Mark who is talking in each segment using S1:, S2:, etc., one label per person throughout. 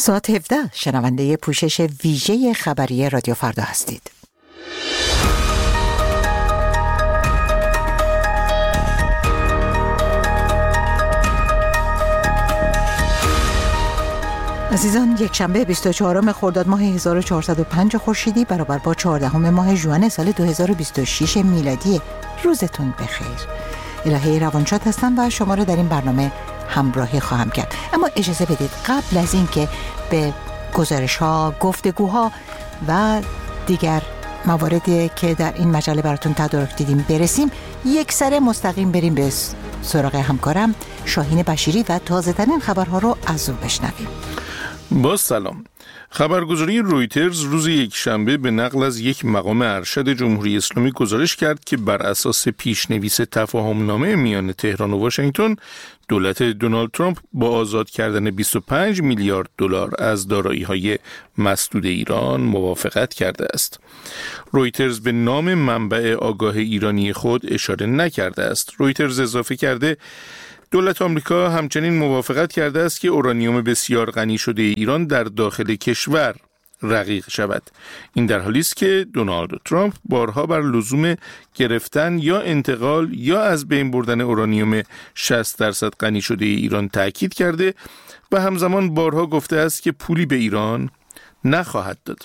S1: ساعت 17 شنونده پوشش ویژه خبری رادیو فردا هستید. عزیزان، یک شنبه 24 خرداد ماه 1405 خورشیدی برابر با 14 ماه ژوئن سال 2026 میلادی. روزتون بخیر. الهه روانشاد هستم و شما رو در این برنامه همراهی خواهم کرد. اما اجازه بدید قبل از این که به گزارش‌ها، گفتگوها و دیگر مواردی که در این مجله براتون تدارک دیدیم برسیم، یک سره مستقیم بریم به سراغ همکارم شاهین بشیری و تازه‌ترین خبرها رو از او بشنویم.
S2: با سلام. خبرگزاری رویترز روز یکشنبه به نقل از یک مقام ارشد جمهوری اسلامی گزارش کرد که بر اساس پیشنویس تفاهمنامه میان تهران و واشنگتن، دولت دونالد ترامپ با آزاد کردن 25 میلیارد دلار از دارایی‌های مسدود ایران موافقت کرده است. رویترز به نام منبع آگاه ایرانی خود اشاره نکرده است. رویترز اضافه کرده دولت آمریکا همچنین موافقت کرده است که اورانیوم بسیار غنی شده ایران در داخل کشور رقیق شود. این در حالی است که دونالد ترامپ بارها بر لزوم گرفتن یا انتقال یا از بین بردن اورانیوم 60% غنی شده ایران تاکید کرده و همزمان بارها گفته است که پولی به ایران نخواهد داد.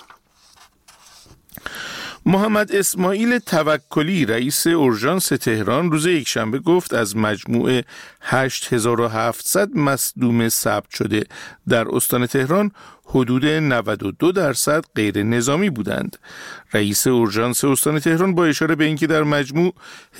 S2: محمد اسماعیل توکلی رئیس اورژانس تهران روز یکشنبه گفت از مجموع 8700 مصدوم ثبت شده در استان تهران حدود 92% غیر نظامی بودند. رئیس اورژانس استان تهران با اشاره به اینکه در مجموع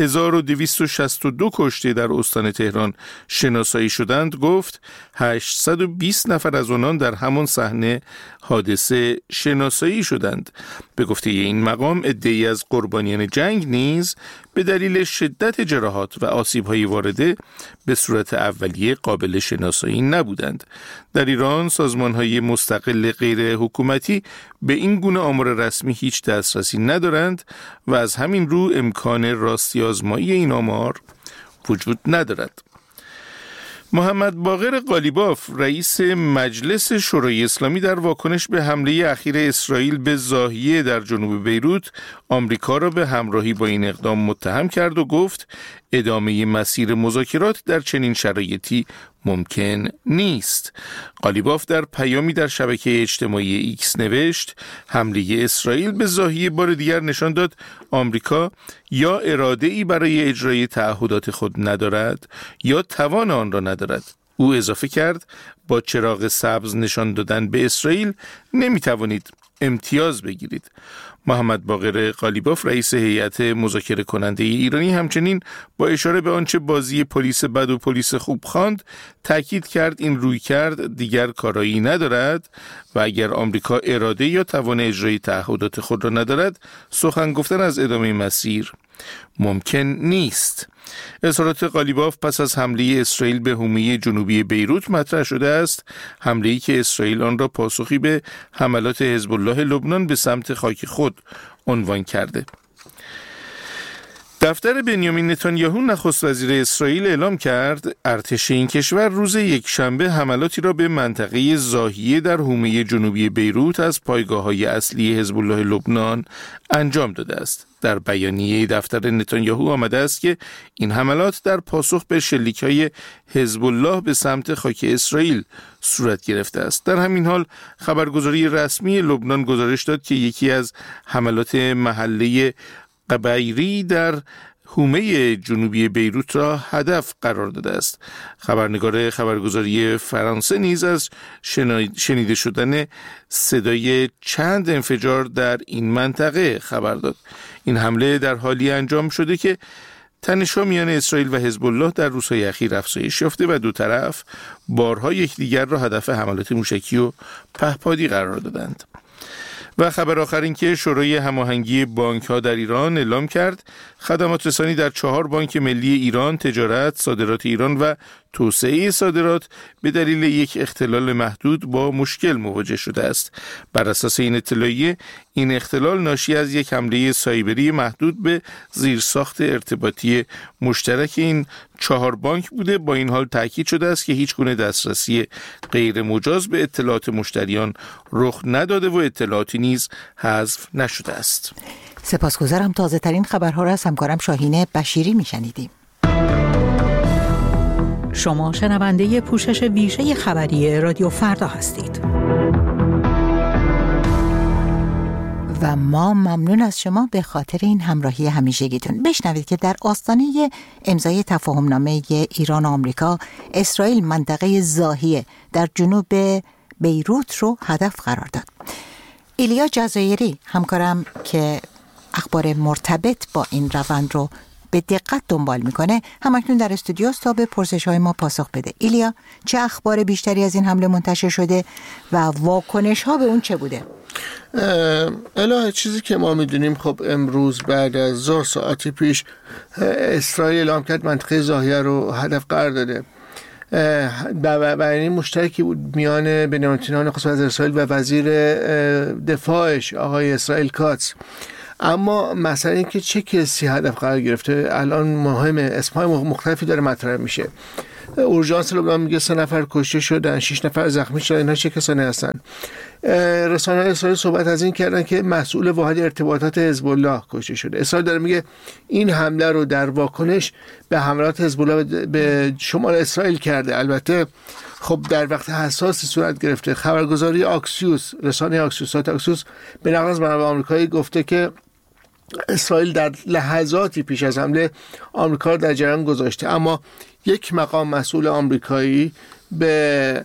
S2: 1262 کشته در استان تهران شناسایی شدند گفت 820 نفر از آنان در همان صحنه حادثه شناسایی شدند. به گفته این مقام عده‌ای از قربانیان جنگ نیز به دلیل شدت جراحات و آسیب‌های وارده به صورت اولیه قابل شناسایی نبودند. در ایران سازمان‌های مستقل غیر حکومتی به این گونه آمار رسمی هیچ دسترسی ندارند و از همین رو امکان راستی آزمایی این آمار وجود ندارد. محمد باقر قالیباف رئیس مجلس شورای اسلامی در واکنش به حمله اخیر اسرائیل به ضاحیه در جنوب بیروت آمریکا را به همراهی با این اقدام متهم کرد و گفت ادامه مسیر مذاکرات در چنین شرایطی ممکن نیست. قالیباف در پیامی در شبکه اجتماعی ایکس نوشت حمله اسرائیل به ضاحیه بار دیگر نشان داد آمریکا یا اراده‌ای برای اجرای تعهدات خود ندارد یا توان آن را ندارد. او اضافه کرد با چراغ سبز نشان دادن به اسرائیل نمیتوانید امتیاز بگیرید. محمد باقر قالیباف رئیس هیئت مذاکره کننده ایرانی همچنین با اشاره به آنچه بازی پلیس بد و پلیس خوب خواند تاکید کرد این رویکرد دیگر کارایی ندارد و اگر آمریکا اراده یا توان اجرای تعهدات خود را ندارد سخن گفتن از ادامه مسیر ممکن نیست. اظهارات قالیباف پس از حمله اسرائیل به حومه جنوبی بیروت مطرح شده است، حمله‌ای که اسرائیل آن را پاسخی به حملات حزب الله لبنان به سمت خاک خود عنوان کرده. دفتر بنیامین نتانیاهو نخست وزیر اسرائیل اعلام کرد ارتش این کشور روز یکشنبه حملاتی را به منطقه ضاحیه در حومه جنوبی بیروت از پایگاه‌های اصلی حزب الله لبنان انجام داده است. در بیانیه دفتر نتانیاهو آمده است که این حملات در پاسخ به شلیک‌های حزب الله به سمت خاک اسرائیل صورت گرفته است. در همین حال خبرگزاری رسمی لبنان گزارش داد که یکی از حملات محله قبیری در حومه جنوبی بیروت را هدف قرار داده است. خبرنگار خبرگزاری فرانسه نیز از شنیده شدن صدای چند انفجار در این منطقه خبر داد. این حمله در حالی انجام شده که تنش‌ها میان اسرائیل و حزب الله در روزهای اخیر افزایش یافته و دو طرف بارها یکدیگر را هدف حملات موشکی و پهپادی قرار دادند. و خبر آخر این که شورای هماهنگی بانک‌ها در ایران اعلام کرد خدمات رسانی در 4 بانک ملی ایران، تجارت، صادرات ایران و توسعه صادرات به دلیل یک اختلال محدود با مشکل مواجه شده است. بر اساس این اطلاعیه، این اختلال ناشی از یک حمله سایبری محدود به زیرساخت ارتباطی مشترک این 4 بانک بوده. با این حال تاکید شده است که هیچ گونه دسترسی غیر مجاز به اطلاعات مشتریان رخ نداده و اطلاعاتی نیز حذف نشده است.
S1: سپاسگزارم. تازه ترین خبرها را از همکارم شاهین بشیری میشنیدیم.
S3: شما شنونده پوشش ویژه خبری رادیو فردا هستید.
S1: و ما ممنون از شما به خاطر این همراهی همیشگیتون. بشنوید که در آستانه امضای تفاهمنامه ایران و آمریکا، اسرائیل منطقه زاهیه در جنوب بیروت رو هدف قرار داد. ایلیا جزایری همکارم که اخبار مرتبط با این روند رو به دقت دنبال میکنه همکنون در استودیوست تا به پرسش‌های ما پاسخ بده. ایلیا، چه اخبار بیشتری از این حمله منتشر شده و واکنش‌ها به اون چه بوده؟
S4: الهه چیزی که ما میدونیم، خب امروز بعد از 1000 ساعتی پیش اسرائیل اعلام کرد منطقه زاهیه رو هدف قرار داده. بیانیه مشترکی بود میان بنیامین نتانیاهو نخست وزیر اسرائیل و وزیر دفاعش آقای اسرائیل کاتس. اما مسئله این که چه کسی هدف قرار گرفته الان مهمه. اسمهای مختلفی داره مطرح میشه. اورژانس لبنان میگه 3 نفر کشته شدن، 6 نفر زخمی شدن. اینا چه کسانی هستن؟ رسانه‌های اسرائیل صحبت از این کردن که مسئول واحد ارتباطات حزب الله کشته شده. اسرائیل داره میگه این حمله رو در واکنش به حملات حزب الله به شمال اسرائیل کرده. البته خب در وقت حساسی صورت گرفته. خبرگزاری آکسیوس، رسانه آکسیوس به نقل از منابع آمریکایی گفته که اسرائیل در لحظاتی پیش از حمله آمریکا رو در جریان گذاشته. اما یک مقام مسئول آمریکایی به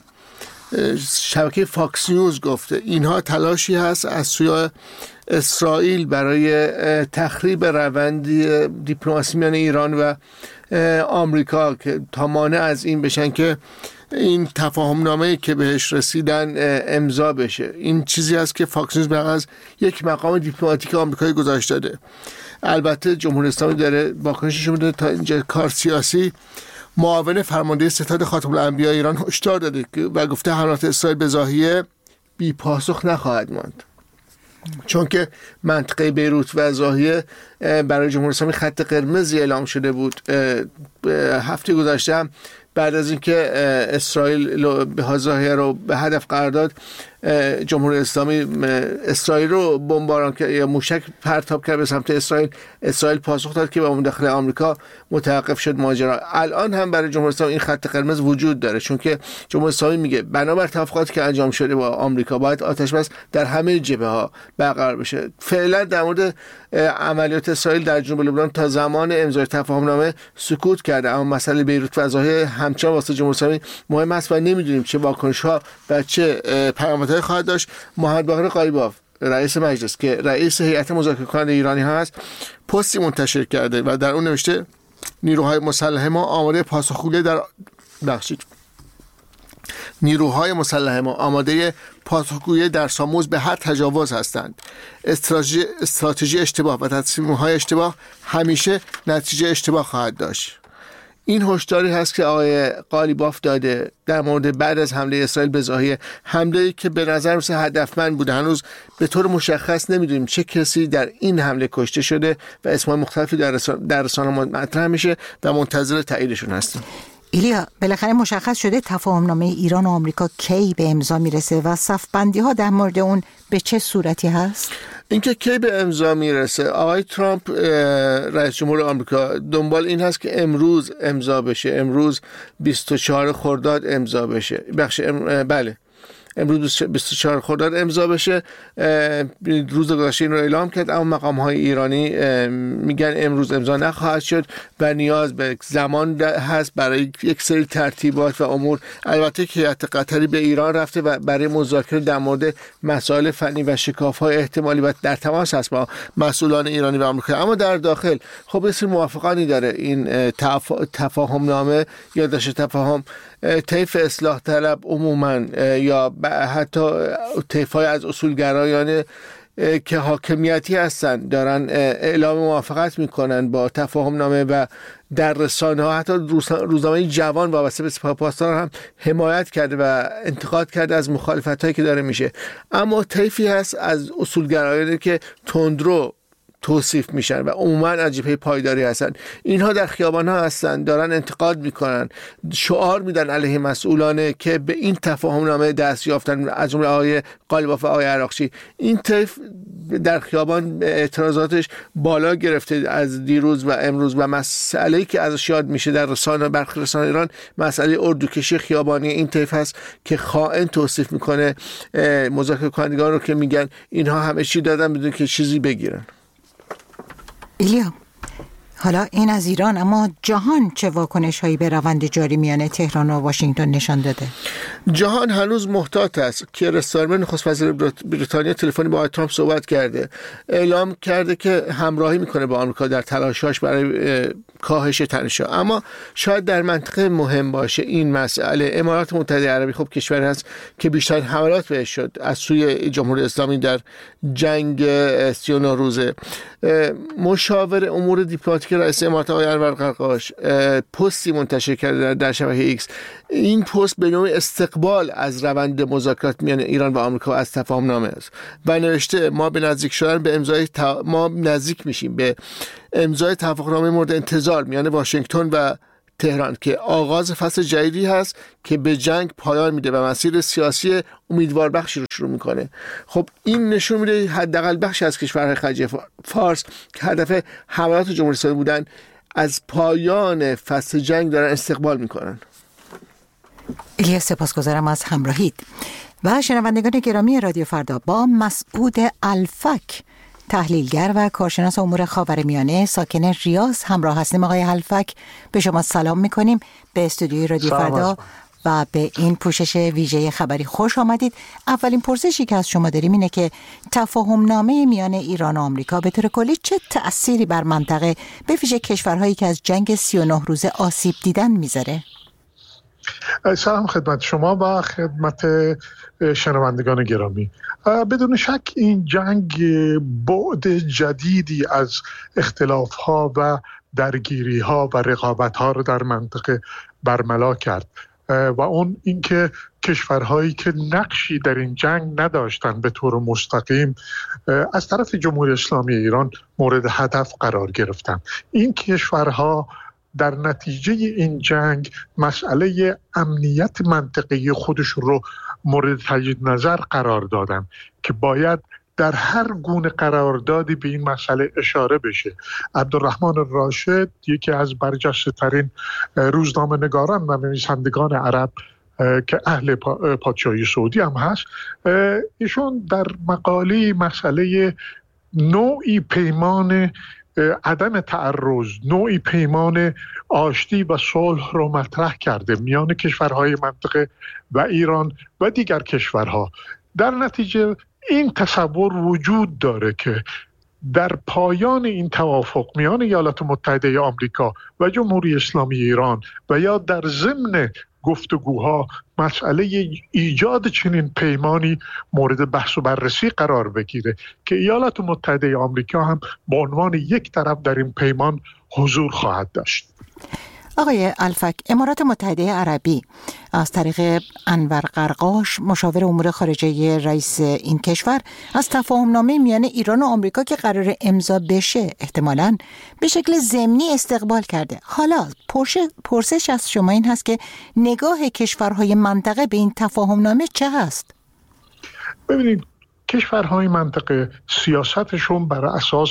S4: شبکه فاکس نیوز گفته اینها تلاشی هست از سوی اسرائیل برای تخریب روند دیپلماسی میان ایران و آمریکا که تا مانع از این بشن که این تفاهمنامه‌ای که بهش رسیدن امضا بشه. این چیزی است که فاکس نیوز از یک مقام دیپلماتیک آمریکایی گزارش داده. البته جمهوری اسلامی داره واکنشش میده تا اینجا کار سیاسی. معاون فرمانده ستاد خاتم الانبیا ایران هشدار داده و گفته حملات اسرائیل به زاهیه بی پاسخ نخواهد ماند، چون که منطقه بیروت و زاهیه برای جمهوری اسلامی خط قرمزی اعلام شده بود. هفته گذشته هم بعد از اینکه اسرائیل به زاهیه رو به هدف قرار داد، جمهوری اسلامی اسرائیل رو بمباران کرد یا موشک پرتاب کرد به سمت اسرائیل پاسخ داد که با مداخله آمریکا متوقف شد ماجرا. الان هم برای جمهوری اسلامی این خط قرمز وجود داره، چون که جمهوری اسلامی میگه بنابر توافقاتی که انجام شده با آمریکا باید آتش بس در همه جبهه‌ها برقرار بشه. فعلا در مورد عملیات اسرائیل در جنوب لبنان تا زمان امضای تفاهمنامه سکوت کرده، اما مسئله بیروت و زاهیه همچنان واسه جمهوری اسلامی مهم است و نمیدونیم چه واکنش‌ها و چه پیامدهایی خواهد داشت. محمد باقر قالیباف رئیس مجلس که رئیس هیئت مذاکره کننده ایرانی ها هست پستی منتشر کرده و در اون نوشته نیروهای مسلح ما آماده پاسخگویی در ساموز به هر تجاوز هستند. استراتژی اشتباه و تصمیم‌های اشتباه همیشه نتیجه اشتباه خواهد داشت. این هشداری هست که آقای قالیباف داده در مورد بعد از حمله اسرائیل به زاهیه، حمله‌ای که به نظر میسه هدفمند بوده. هنوز به طور مشخص نمیدونیم چه کسی در این حمله کشته شده و اسمای مختلفی در رسانه‌ها مطرح میشه و منتظر تاییدشون هستیم.
S1: ایلیا، بالاخره مشخص شده تفاهمنامه ایران و آمریکا کی به امضا میرسه و صف‌بندی‌ها در مورد اون به چه صورتی هست؟
S4: اینکه کی به امضا میرسه، آقای ترامپ رئیس جمهور آمریکا دنبال این هست که امروز امضا بشه. امروز 24 خرداد امضا بشه. بله، امروز 24 خرداد امضا بشه. روز گذشته این رو اعلام کرد، اما مقام‌های ایرانی میگن امروز امضا نخواهد شد و نیاز به زمان هست برای یک سری ترتیبات و امور. البته که هیئت قطری به ایران رفته و برای مذاکره در مورد مسائل فنی و شکاف‌های احتمالی و در تماس هست با مسئولان ایرانی و آمریکایی. اما در داخل خب بسیار موافقانی داره این تفاهمنامه یا داشته تفاهم. طیف اصلاح طلب عموما یا حتی طیف‌های از اصولگرایان که حاکمیتی هستن دارن اعلام موافقت میکنن با تفاهم نامه و در رسانه ها حتی روزنامه جوان وابسته به سپاه پاسداران هم حمایت کرده و انتقاد کرده از مخالفت هایی که داره میشه. اما طیفی هست از اصولگرایانی که تندرو توصیف میشن و عموما از جبهه پایداری هستن. اینها در خیابان ها هستن، دارن انتقاد میکنن، شعار میدن علیه مسئولانه که به این تفاهم نامه دست یافتن، از جمله آقای قالیباف و آقای عراقچی. این طیف در خیابان اعتراضاتش بالا گرفته از دیروز و امروز و مسئله‌ای که ازش یاد میشه در رسانه، برخی رسانه ایران، مسئله اردوکشی خیابانی این طیف هست که خائن توصیف میکنه مذاکره کنندگان رو که میگن اینها همه چی دادن بدون که چیزی بگیرن.
S1: ایلیا، حالا این از ایران، اما جهان چه واکنش هایی به روند جاری میان تهران و واشنگتن نشان داده؟
S4: جهان هنوز محتاط است. کیر استارمر نخست وزیر بریتانیا تلفنی با ترامپ صحبت کرده، اعلام کرده که همراهی میکنه با آمریکا در تلاشاش برای کاهش تنش‌ها. اما شاید در منطقه مهم باشه این مسئله. امارات متحده عربی خب کشوری هست که بیشترین حملات بهش شد از سوی جمهوری اسلامی در جنگ 39 روزه. مشاور امور دیپلماتیک رئیس امارات آقای انور قرقاش پستی منتشر کرده در شبکه ایکس. این پست به نوعی استقبال از روند مذاکرات میان ایران و آمریکا از تفاهم نامه است و نوشته ما به نزدیک شدن به امضای ما نزدیک میشیم به امضای توافقنامه مورد انتظار میان واشنگتن و تهران که آغاز فصل جدیدی هست که به جنگ پایان میده و مسیر سیاسی امیدوار بخشی رو شروع میکنه. خب این نشون میده حداقل بخشی از کشورهای خلیج فارس که هدف حملات جمهوری اسلامی بودن از پایان فصل جنگ دارن استقبال میکنن.
S1: ایلیا، سپاسگزارم از همراهید. و شنوندگان گرامی رادیو فردا، با مسعود الفک، تحلیلگر و کارشناس امور خاورمیانه ساکن ریاض همراه هستیم. آقای الفک، به شما سلام میکنیم به استودیوی رادیو فردا و به این پوشش ویژه خبری خوش آمدید. اولین پرسشی که از شما داریم اینه که تفاهم نامه میان ایران و آمریکا به طور کلی چه تأثیری بر منطقه به ویژه کشورهایی که از جنگ 39 روزه آسیب دیدن میذاره؟
S5: سلام خدمت شما و خدمت شنوندگان گرامی. بدون شک این جنگ بعد جدیدی از اختلاف‌ها و درگیری‌ها و رقابت‌ها رو در منطقه برملا کرد و اون اینکه کشورهایی که نقشی در این جنگ نداشتن به طور مستقیم از طرف جمهوری اسلامی ایران مورد هدف قرار گرفتن. این کشورها در نتیجه این جنگ مسئله امنیت منطقه‌ای خودشون رو مورد تجدید نظر قرار دادن که باید در هر گونه قراردادی به این مسئله اشاره بشه. عبدالرحمن راشد، یکی از برجسته ترین روزنامه‌نگاران و نویسندگان عرب که اهل پادشاهی سعودی هم هست، ایشون در مقاله مسئله نوعی پیمان عدم تعرض، نوعی پیمان آشتی و صلح رو مطرح کرده میان کشورهای منطقه و ایران و دیگر کشورها. در نتیجه این تصور وجود داره که در پایان این توافق میان ایالات متحده آمریکا و جمهوری اسلامی ایران و یا در ضمن گفتگوها مسئله ایجاد چنین پیمانی مورد بحث و بررسی قرار بگیره که ایالات متحده آمریکا هم به عنوان یک طرف در این پیمان حضور خواهد داشت.
S1: آقای الفک، امارات متحده عربی از طریق انور قرقاش، مشاور امور خارجه رئیس این کشور، از تفاهم نامه میان ایران و آمریکا که قرار امضا بشه احتمالاً به شکل ضمنی استقبال کرده. حالا پرسش از شما این هست که نگاه کشورهای منطقه به این تفاهم نامه چه هست؟
S5: ببینید، کشورهای منطقه سیاستشون بر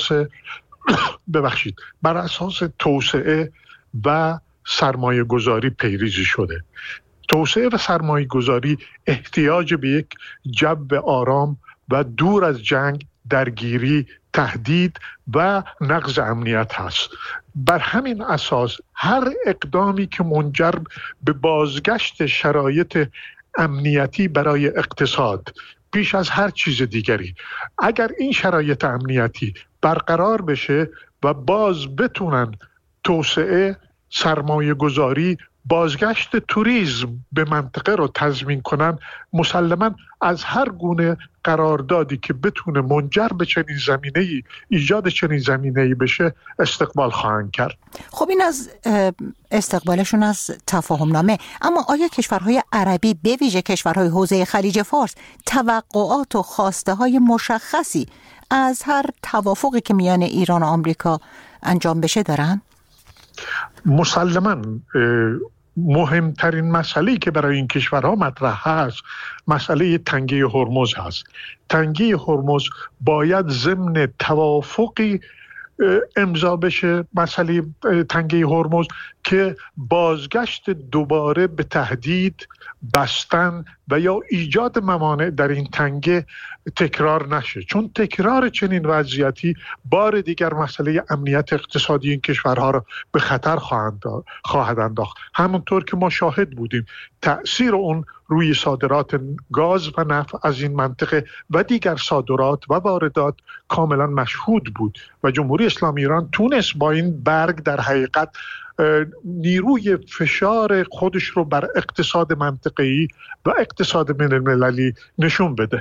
S5: اساس توسعه و سرمایه گذاری پیریزی شده. توسعه و سرمایه گذاری احتیاج به یک جو آرام و دور از جنگ، درگیری، تهدید و نقض امنیت هست. بر همین اساس هر اقدامی که منجر به بازگشت شرایط امنیتی برای اقتصاد پیش از هر چیز دیگری، اگر این شرایط امنیتی برقرار بشه و باز بتونن توسعه، سرمایه گذاری بازگشت توریسم به منطقه رو تضمین کنن، مسلماً از هر گونه قراردادی که بتونه منجر به چنین زمینه‌ای، ایجاد چنین زمینه‌ای بشه استقبال خواهند کرد.
S1: خب این از استقبالشون از تفاهم نامه، اما آیا کشورهای عربی به ویژه کشورهای حوزه خلیج فارس توقعات و خواسته های مشخصی از هر توافقی که میان ایران و آمریکا انجام بشه دارن؟
S5: مسلماً مهمترین مسئله‌ای که برای این کشورها مطرح هست مسئله تنگه هرمز هست. تنگه هرمز باید ضمن توافقی امضا بشه، مسئله تنگه هرمز، که بازگشت دوباره به تهدید، بستن و یا ایجاد موانع در این تنگه تکرار نشه، چون تکرار چنین وضعیتی بار دیگر مسئله امنیت اقتصادی این کشورها را به خطر خواهد انداخت. همونطور که ما شاهد بودیم تأثیر اون روی صادرات گاز و نفت از این منطقه و دیگر صادرات و واردات کاملا مشهود بود و جمهوری اسلامی ایران تونست با این برگ در حقیقت نیروی فشار خودش رو بر اقتصاد منطقه‌ای و اقتصاد بین‌المللی نشون بده.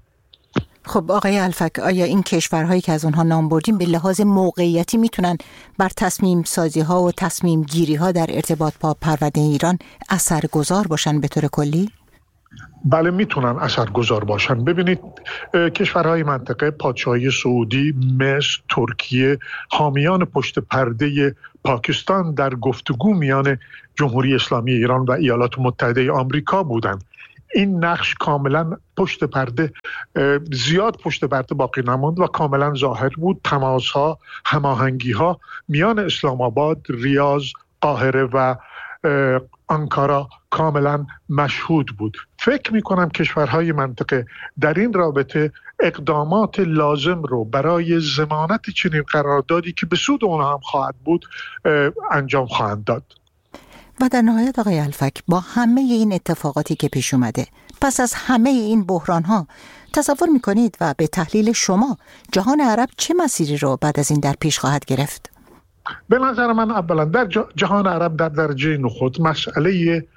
S1: خب آقای الفک، آیا این کشورهایی که از اونها نام بردیم به لحاظ موقعیتی میتونن بر تصمیم سازی ها و تصمیم گیری ها در ارتباط با پرونده ایران اثرگذار باشن به طور کلی؟
S5: بله میتونن اثرگذار باشن. ببینید کشورهای منطقه، پادشاهی سعودی، مصر، ترکیه، حامیان پشت پرده پاکستان در گفتگو میان جمهوری اسلامی ایران و ایالات متحده آمریکا بودند. این نقش کاملا پشت پرده، زیاد پشت پرده باقی نماند و کاملا ظاهر بود. تماس‌ها، هماهنگی‌ها میان اسلام آباد، ریاض، قاهره و آنکارا کاملا مشهود بود. فکر می‌کنم کشورهای منطقه در این رابطه اقدامات لازم رو برای ضمانت چنین قراردادی که به سود اونها هم خواهد بود انجام خواهند داد.
S1: و در نهایت آقای الفک، با همه این اتفاقاتی که پیش اومده، پس از همه این بحران‌ها، تصور می‌کنید و به تحلیل شما جهان عرب چه مسیری رو بعد از این در پیش خواهد گرفت؟
S5: به نظر من اولا در جهان عرب در درجه نخست مسئله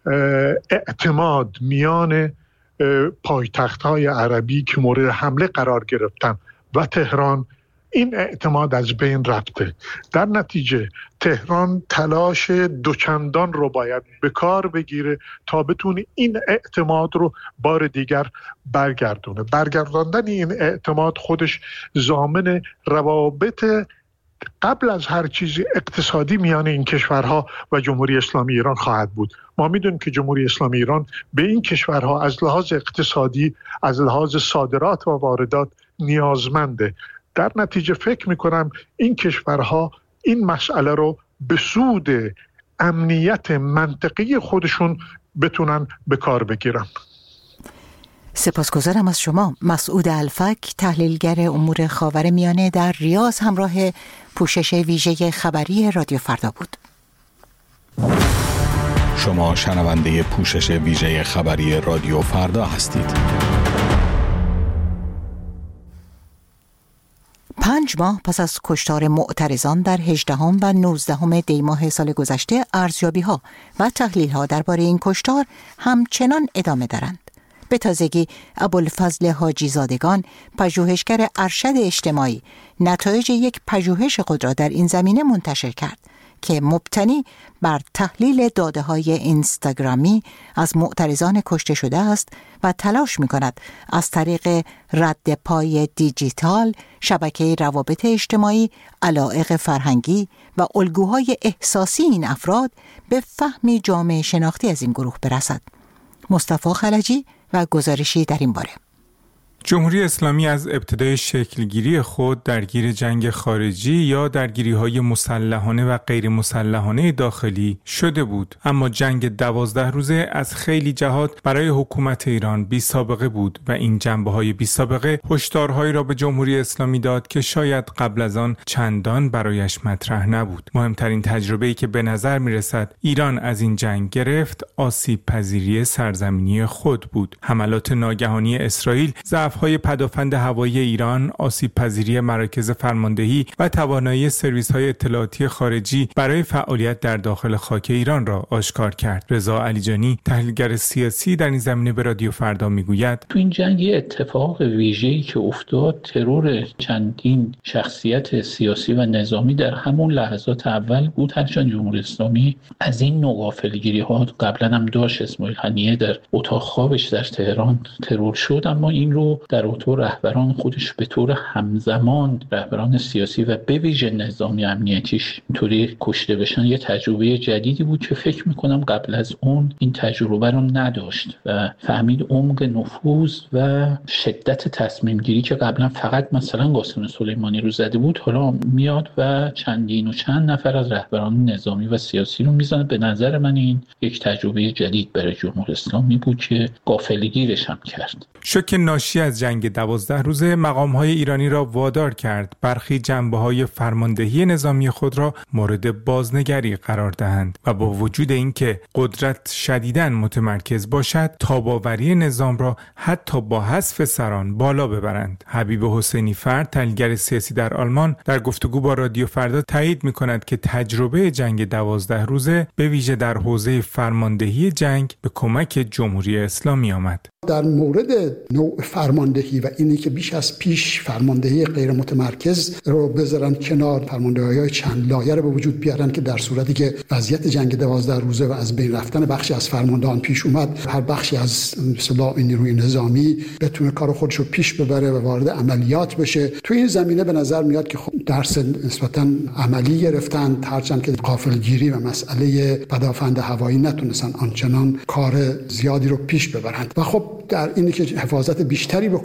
S5: اعتماد میان پایتخت‌های عربی که مورد حمله قرار گرفتن و تهران، این اعتماد از بین رفته. در نتیجه تهران تلاش دوچندان رو باید به کار بگیره تا بتونه این اعتماد رو بار دیگر برگردونه. برگرداندن این اعتماد خودش ضامن روابط قبل از هر چیزی اقتصادی میان این کشورها و جمهوری اسلامی ایران خواهد بود. ما میدونیم که جمهوری اسلامی ایران به این کشورها از لحاظ اقتصادی، از لحاظ صادرات و واردات نیازمنده. در نتیجه فکر میکنم این کشورها این مسئله رو به سود امنیت منطقی خودشون بتونن به کار بگیرن.
S1: سپاسگزارم از شما. مسعود الفک، تحلیلگر امور خاورمیانه، در ریاض همراه پوشش ویژه خبری رادیو فردا بود.
S6: شما شنونده پوشش ویژه خبری رادیو فردا هستید.
S1: 5 ماه پس از کشتار معترضان در 18 و 19 دی ماه سال گذشته، ارزیابی‌ها و تحلیل‌ها درباره این کشتار همچنان ادامه دارند. به تازگی ابوالفضل حاجی زادگان، پژوهشگر ارشد اجتماعی، نتایج یک پژوهش خود را در این زمینه منتشر کرد که مبتنی بر تحلیل داده‌های اینستاگرامی از معترضان کشته شده است و تلاش می‌کند از طریق رد پای دیجیتال، شبکه روابط اجتماعی، علایق فرهنگی و الگوهای احساسی این افراد به فهم جامعه شناختی از این گروه برسد. مصطفی خلجی و گزارشی در این باره.
S7: جمهوری اسلامی از ابتدای شکلگیری خود درگیر جنگ خارجی یا درگیری‌های مسلحانه و غیر مسلحانه داخلی شده بود، اما جنگ 12 روزه از خیلی جهات برای حکومت ایران بی سابقه بود و این جنبه‌های بی سابقه هشدارهایی را به جمهوری اسلامی داد که شاید قبل از آن چندان برایش مطرح نبود. مهمترین تجربه‌ای که به نظر می‌رسد ایران از این جنگ گرفت، آسیب پذیری سرزمینی خود بود. حملات ناگهانی اسرائیل ضعف هدف‌های پدافند هوایی ایران، آسیب‌پذیری مراکز فرماندهی و توانایی سرویس‌های اطلاعاتی خارجی برای فعالیت در داخل خاک ایران را آشکار کرد. رضا علیجانی، تحلیلگر سیاسی در این زمینه، به رادیو فردا میگوید:
S8: تو این جنگ یه اتفاق ویژه‌ای که افتاد، ترور چندین شخصیت سیاسی و نظامی در همون لحظات اول بود. هرچند جمهوری اسلامی از این نوع غافلگیری‌ها قبلا هم داشت. اسماعیل هنیه در اتاق خوابش در تهران ترور شد، اما این رو در اتاق رهبران خودش به طور همزمان رهبران سیاسی و به ویژه نظامی امنیتیش اینطوری کشته بشن یه تجربه جدیدی بود که فکر میکنم قبل از اون این تجربه رو نداشت و فهمید عمق نفوذ و شدت تصمیم گیری که قبلا فقط مثلا قاسم سلیمانی رو زده بود، حالا میاد و چندین و چند نفر از رهبران نظامی و سیاسی رو میزنه. به نظر من این یک تجربه جدید برای جمهوری اسلامی بود که غافلگیرش هم کرد.
S7: شوک ناشی از جنگ 12 روزه مقام‌های ایرانی را وادار کرد برخی جنبه‌های فرماندهی نظامی خود را مورد بازنگری قرار دهند و با وجود اینکه قدرت شدیداً متمرکز باشد، تاب‌آوری نظام را حتی با حذف سران بالا ببرند. حبیب حسینی فرد، تحلیلگر سیاسی در آلمان، در گفتگو با رادیو فردا تایید می‌کند که تجربه جنگ 12 روزه به ویژه در حوزه فرماندهی جنگ به کمک جمهوری اسلامی آمد.
S9: در مورد نوع فرماندهی و اینی که بیش از پیش فرماندهی غیر متمرکز رو بذارن کنار، فرماندهی‌های چند لایه رو به وجود بیارن که در صورتی که وضعیت جنگ 12 روزه و از بین رفتن بخشی از فرماندهان پیش اومد، هر بخشی از اصطلاح نیروی نظامی بتونه کار خودش رو پیش ببره و وارد عملیات بشه. تو این زمینه به نظر میاد که خب درس نسبتاً عملی گرفتن، هرچند که غافلگیری و مسئله پدافند هوایی نتونستن آنچنان کار زیادی رو پیش ببرند و خب در اینی که حفاظت بیشتری